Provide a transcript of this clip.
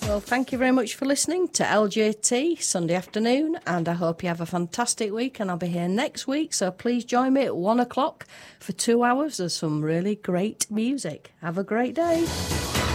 Well, thank you very much for listening to LJT Sunday afternoon, and I hope you have a fantastic week, and I'll be here next week, so please join me at 1 o'clock for 2 hours of some really great music. Have a great day.